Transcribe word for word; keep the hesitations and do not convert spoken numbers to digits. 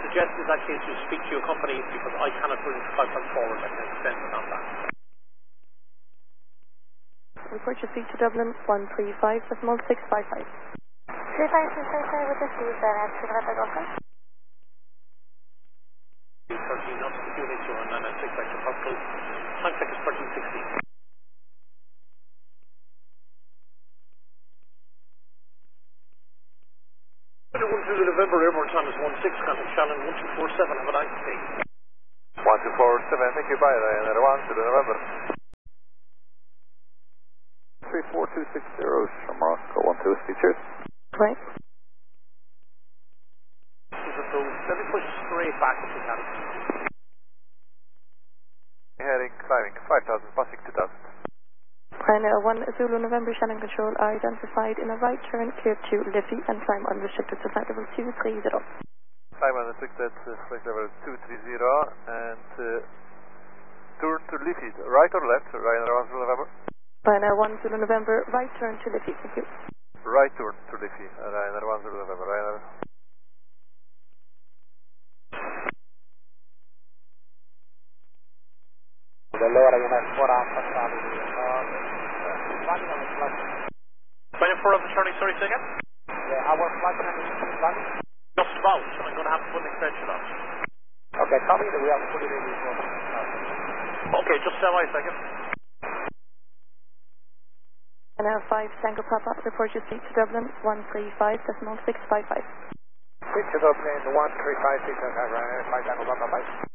suggest is actually to speak to your company because I cannot bring the flight plan forward. I can extend it on that. Report your speak to Dublin one three five, decimal six five five. three five six five five with the Steve, then at November Golfing. thirteen knots to Q H one and then six back to Pascal. Time check is thirteen sixty. one two November airborne time is one six, contact Shannon one two four seven, have a nice day. one two four seven, thank you, bye, Ryanair one two November. three four two six zero from Moscow, one two, cheers. Right. Let me push straight back if we can. Heading, climbing, five thousand, passing two thousand. Ryanair one Zulu November, Shannon Control are identified in a right turn clear to Liffey and climb unrestricted to flight level two three zero. Climb unrestricted, uh, flight level two three zero and uh, turn to Liffey, right or left, Ryanair one Zulu November? Ryanair one Zulu November, right turn to Liffey, thank you. Right turn to Liffey, Ryanair one Zulu November, Ryanair. Allora io mi ancora passato twenty four of the Charlie, sorry, say again? Yeah, our flight plan is running. Just about. I'm going to have to put an extension on. Okay, tell me that we have to put it in before. Okay, just stand by a second. Ryanair five Tango Papa, report your speak to Dublin one three five, decimal six five five. Speak to Dublin one three five, six five five, Ryanair five Tango Papa, bye.